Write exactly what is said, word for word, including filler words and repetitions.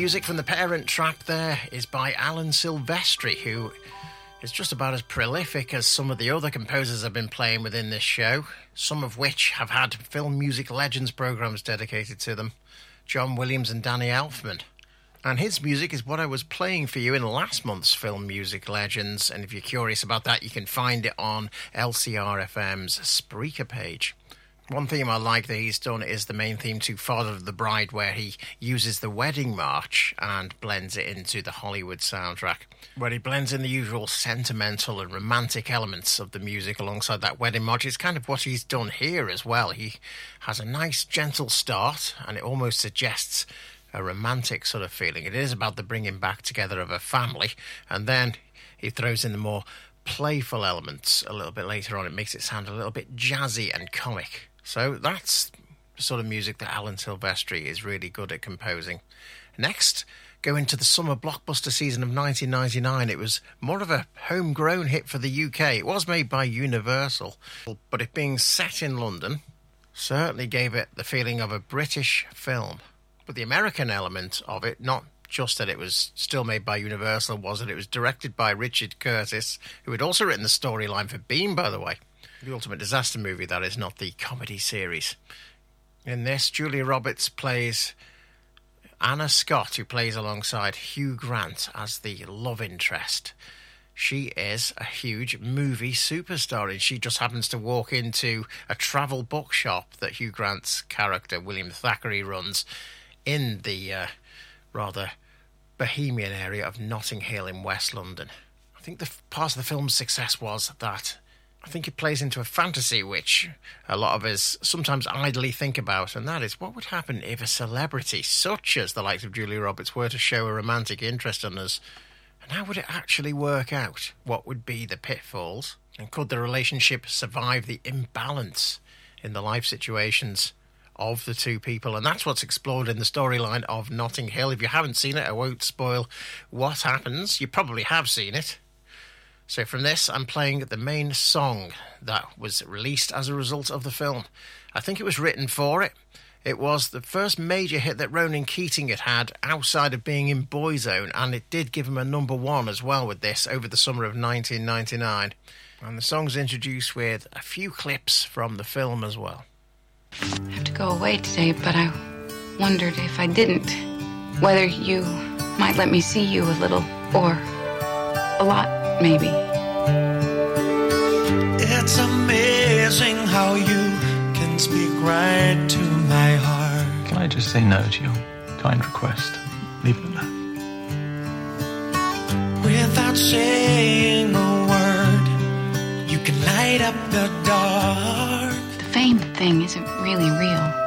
music from The Parent Trap there is by Alan Silvestri, who is just about as prolific as some of the other composers I've been playing within this show, some of which have had film music legends programmes dedicated to them, John Williams and Danny Elfman. And his music is what I was playing for you in last month's Film Music Legends, and if you're curious about that, you can find it on L C R F M's Spreaker page. One theme I like that he's done is the main theme to Father of the Bride, where he uses the wedding march and blends it into the Hollywood soundtrack, where he blends in the usual sentimental and romantic elements of the music alongside that wedding march. It's kind of what he's done here as well. He has a nice gentle start, and it almost suggests a romantic sort of feeling. It is about the bringing back together of a family, and then he throws in the more playful elements a little bit later on. It makes it sound a little bit jazzy and comic. So that's the sort of music that Alan Silvestri is really good at composing. Next, go into the summer blockbuster season of nineteen ninety-nine. It was more of a homegrown hit for the U K. It was made by Universal, but it being set in London certainly gave it the feeling of a British film. But the American element of it, not just that it was still made by Universal, was that it was directed by Richard Curtis, who had also written the storyline for Beam, by the way. The Ultimate Disaster movie, that is, not the comedy series. In this, Julia Roberts plays Anna Scott, who plays alongside Hugh Grant as the love interest. She is a huge movie superstar, and she just happens to walk into a travel bookshop that Hugh Grant's character, William Thackeray, runs in the uh, rather bohemian area of Notting Hill in West London. I think the part of the film's success was that I think it plays into a fantasy which a lot of us sometimes idly think about, and that is, what would happen if a celebrity such as the likes of Julia Roberts were to show a romantic interest in us, and how would it actually work out? What would be the pitfalls? And could the relationship survive the imbalance in the life situations of the two people? And that's what's explored in the storyline of Notting Hill. If you haven't seen it, I won't spoil what happens. You probably have seen it. So from this, I'm playing the main song that was released as a result of the film. I think it was written for it. It was the first major hit that Ronan Keating had had outside of being in Boyzone, and it did give him a number one as well with this over the summer of nineteen ninety-nine. And the song's introduced with a few clips from the film as well. I have to go away today, but I wondered if I didn't, whether you might let me see you a little, or a lot. Maybe. It's amazing how you can speak right to my heart. Can I just say no to your kind request? Leave it at that. Without saying a word, you can light up the dark. The fame thing isn't really real.